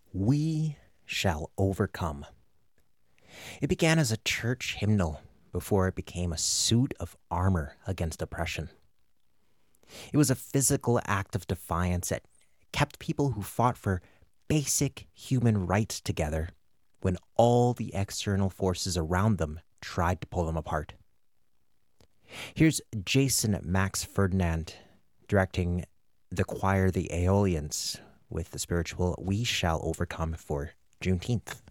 We Shall Overcome. It began as a church hymnal before it became a suit of armor against oppression. It was a physical act of defiance that kept people who fought for basic human rights together when all the external forces around them tried to pull them apart. Here's Jason Max Ferdinand directing the choir The Aeolians with the spiritual We Shall Overcome for Juneteenth.